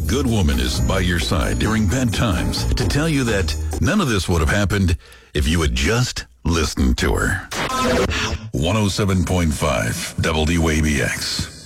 good woman is by your side during bad times to tell you that none of this would have happened if you had just listened to her. 107.5 WABX.